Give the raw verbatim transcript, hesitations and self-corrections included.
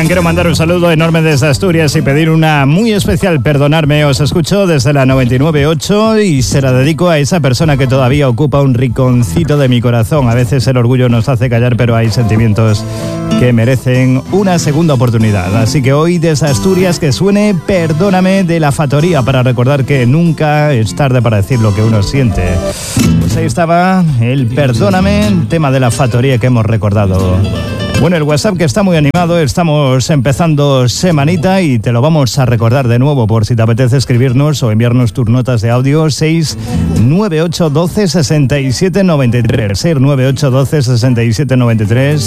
Oigan, quiero mandar un saludo enorme desde Asturias y pedir una muy especial perdonarme. Os escucho desde la noventa y nueve punto ocho y se la dedico a esa persona que todavía ocupa un rinconcito de mi corazón. A veces el orgullo nos hace callar, pero hay sentimientos que merecen una segunda oportunidad. Así que hoy desde Asturias que suene Perdóname de La Factoría para recordar que nunca es tarde para decir lo que uno siente. Pues ahí estaba el Perdóname, el tema de La Factoría que hemos recordado. Bueno, el WhatsApp que está muy animado, estamos empezando semanita y te lo vamos a recordar de nuevo por si te apetece escribirnos o enviarnos tus notas de audio. Seis nueve ocho uno dos sesenta y siete noventa y tres, seis nueve ocho uno dos sesenta y siete noventa y tres.